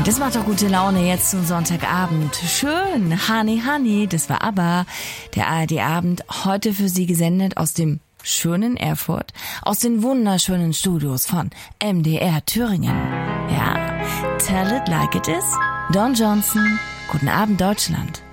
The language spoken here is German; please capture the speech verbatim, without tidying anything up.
Das macht doch gute Laune jetzt zum Sonntagabend. Schön, Honey Honey, das war ABBA. Der A R D-Abend, heute für Sie gesendet aus dem schönen Erfurt, aus den wunderschönen Studios von M D R Thüringen. Ja, tell it like it is. Don Johnson, guten Abend Deutschland.